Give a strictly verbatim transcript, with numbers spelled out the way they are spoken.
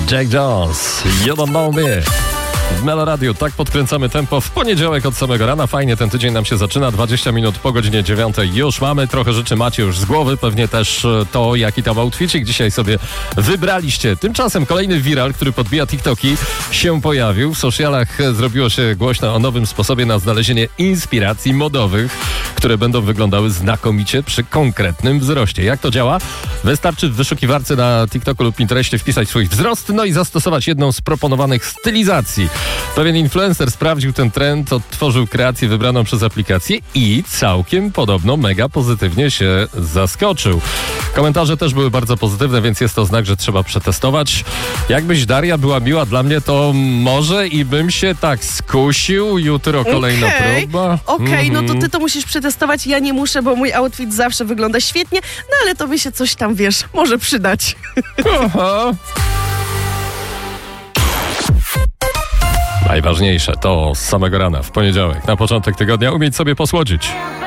Jack Jones, You Don't Know Me. W Melo Radio tak podkręcamy tempo w poniedziałek od samego rana. Fajnie ten tydzień nam się zaczyna. dwadzieścia minut po godzinie dziewiątej już mamy. Trochę rzeczy macie już z głowy. Pewnie też to, jaki tam outfitik dzisiaj sobie wybraliście. Tymczasem kolejny viral, który podbija TikToki, się pojawił. W socialach zrobiło się głośno o nowym sposobie na znalezienie inspiracji modowych, które będą wyglądały znakomicie przy konkretnym wzroście. Jak to działa? Wystarczy w wyszukiwarce na TikToku lub Pinterestie wpisać swój wzrost, no i zastosować jedną z proponowanych stylizacji. Pewien influencer sprawdził ten trend, odtworzył kreację wybraną przez aplikację i całkiem podobno mega pozytywnie się zaskoczył. Komentarze też były bardzo pozytywne, więc jest to znak, że trzeba przetestować. Jakbyś, Daria, była miła dla mnie, to może i bym się tak skusił. Jutro kolejna okay. próba. Okej, okay, mm-hmm. no to ty to musisz przetestować, ja nie muszę, bo mój outfit zawsze wygląda świetnie, no ale tobie się coś tam, wiesz, może przydać. Aha. Najważniejsze to z samego rana, w poniedziałek, na początek tygodnia umieć sobie posłodzić.